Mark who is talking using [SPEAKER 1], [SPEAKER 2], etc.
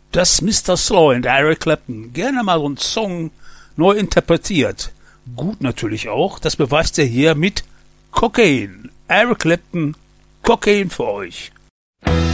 [SPEAKER 1] dass Mr. Slow und Eric Clapton gerne mal so einen Song neu interpretiert. Gut natürlich auch, das beweist er hier mit Cocaine. Eric Clapton, Cocaine für euch.